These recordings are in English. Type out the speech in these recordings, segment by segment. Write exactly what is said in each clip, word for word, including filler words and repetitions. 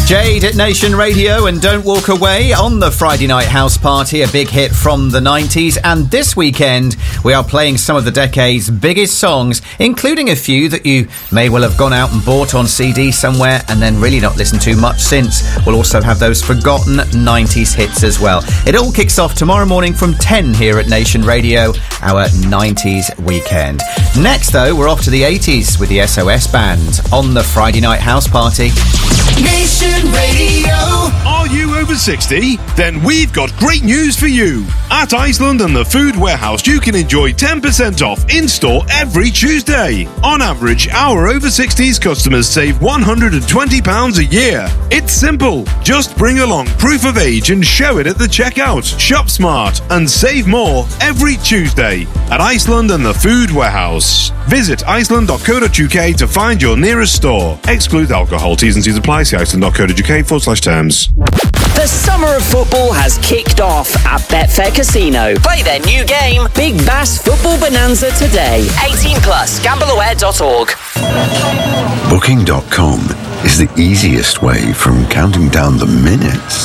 Jade at Nation Radio and Don't Walk Away on the Friday Night House Party, a big hit from the nineties. And this weekend, we are playing some of the decade's biggest songs, including a few that you may well have gone out and bought on C D somewhere and then really not listened to much since. We'll also have those forgotten nineties hits as well. It all kicks off tomorrow morning from ten here at Nation Radio, our nineties weekend. Next, though, we're off to the eighties with the S O S Band on the Friday Night House Party. Nation Radio. Are you over sixty? Then we've got great news for you. At Iceland and the Food Warehouse, you can enjoy ten percent off in-store every Tuesday. On average, our over sixties customers save one hundred twenty pounds a year. It's simple. Just bring along proof of age and show it at the checkout. Shop smart and save more every Tuesday at Iceland and the Food Warehouse. Visit iceland dot co dot uk to find your nearest store. Exclude alcohol. T's and C's apply. See iceland dot co dot uk forward slash terms. The summer of football has kicked off at Betfair Casino. Play their new game, Big Bass Football Bonanza, today. eighteen plus, gamble aware dot org. Booking dot com is the easiest way from counting down the minutes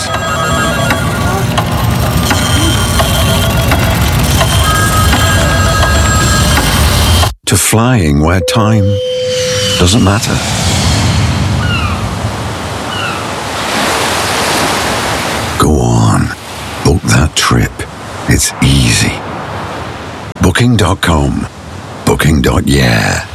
to flying where time doesn't matter. Go on, book that trip. It's easy. Booking dot com. Booking. Yeah.